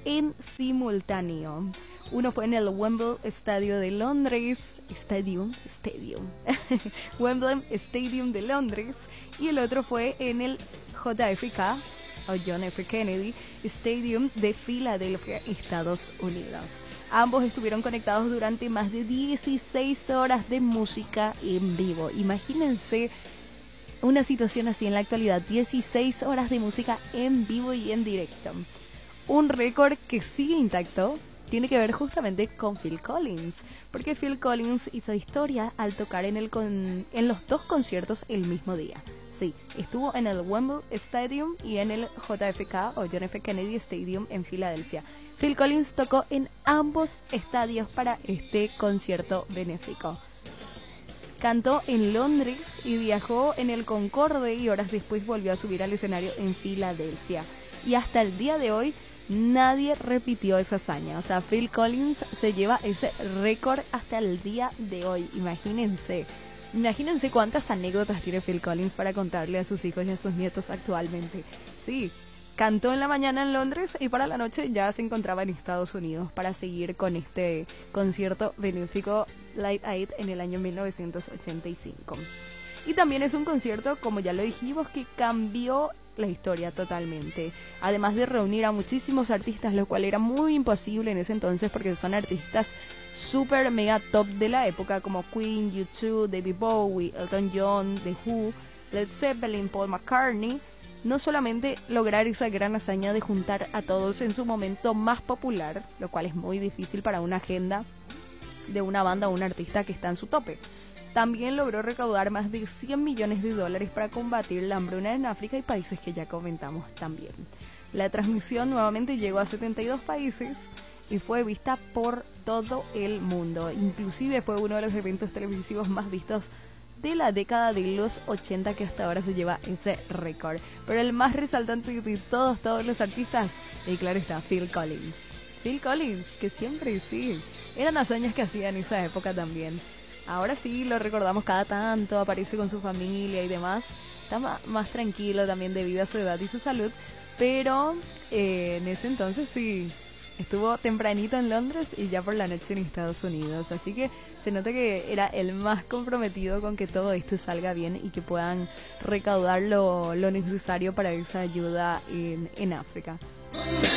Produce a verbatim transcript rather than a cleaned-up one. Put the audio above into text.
en simultáneo. Uno fue en el Wembley Estadio de Londres, Stadium, Stadium, Wembley Stadium de Londres, y el otro fue en el J F K, o John F. Kennedy Stadium de Filadelfia, Estados Unidos. Ambos estuvieron conectados durante más de dieciséis horas de música en vivo. Imagínense una situación así en la actualidad, dieciséis horas de música en vivo y en directo. Un récord que sigue intacto tiene que ver justamente con Phil Collins, porque Phil Collins hizo historia al tocar en, el con, en los dos conciertos el mismo día. Sí, estuvo en el Wembley Stadium y en el J F K o John F. Kennedy Stadium en Filadelfia. Phil Collins tocó en ambos estadios para este concierto benéfico. Cantó en Londres y viajó en el Concorde y horas después volvió a subir al escenario en Filadelfia. Y hasta el día de hoy nadie repitió esa hazaña. O sea, Phil Collins se lleva ese récord hasta el día de hoy. Imagínense. Imagínense cuántas anécdotas tiene Phil Collins para contarle a sus hijos y a sus nietos actualmente. Sí, cantó en la mañana en Londres y para la noche ya se encontraba en Estados Unidos para seguir con este concierto benéfico Live Aid en el año mil novecientos ochenta y cinco. Y también es un concierto, como ya lo dijimos, que cambió la historia totalmente. Además de reunir a muchísimos artistas, lo cual era muy imposible en ese entonces porque son artistas super mega top de la época como Queen, U dos, David Bowie, Elton John, The Who, Led Zeppelin, Paul McCartney. No solamente lograr esa gran hazaña de juntar a todos en su momento más popular, lo cual es muy difícil para una agenda de una banda o un artista que está en su tope. También logró recaudar más de cien millones de dólares para combatir la hambruna en África y países que ya comentamos también. La transmisión nuevamente llegó a setenta y dos países y fue vista por todo el mundo. Inclusive fue uno de los eventos televisivos más vistos de la década de los ochenta, que hasta ahora se lleva ese récord. Pero el más resaltante de todos, todos los artistas, y claro está, Phil Collins. Phil Collins, que siempre sí, eran hazañas que hacía en esa época también. Ahora sí lo recordamos cada tanto, aparece con su familia y demás. Está más, más tranquilo también debido a su edad y su salud. Pero eh, en ese entonces sí, estuvo tempranito en Londres y ya por la noche en Estados Unidos. Así que se nota que era el más comprometido con que todo esto salga bien y que puedan recaudar lo, lo necesario para esa ayuda en, en África.